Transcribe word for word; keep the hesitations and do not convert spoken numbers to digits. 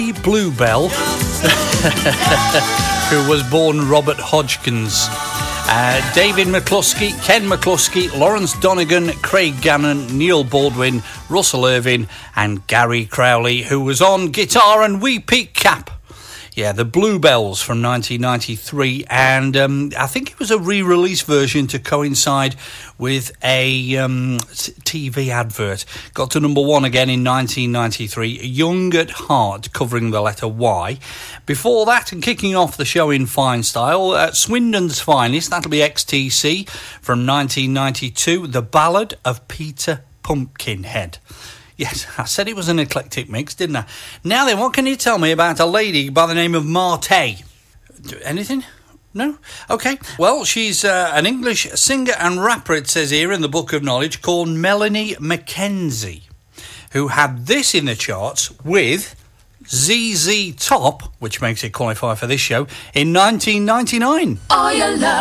Bluebell, who was born Robert Hodgkins. Uh, David McCluskey, Ken McCluskey, Lawrence Donegan, Craig Gannon, Neil Baldwin, Russell Irving and Gary Crowley, who was on guitar and wee Pete Cap. Yeah, the Bluebells from nineteen ninety-three, and um, I think it was a re-release version to coincide with a um, T V advert. Got to number one again in nineteen ninety-three, Young at Heart, covering the letter Y. Before that, and kicking off the show in fine style, uh, Swindon's Finest, that'll be X T C, from nineteen ninety-two, The Ballad of Peter Pumpkinhead. Yes, I said it was an eclectic mix, didn't I? Now then, what can you tell me about a lady by the name of Martay? Anything? No? OK. Well, she's uh, an English singer and rapper, it says here in the Book of Knowledge, called Melanie Mackenzie, who had this in the charts with Z Z Top, which makes it qualify for this show, in nineteen ninety-nine. All your love.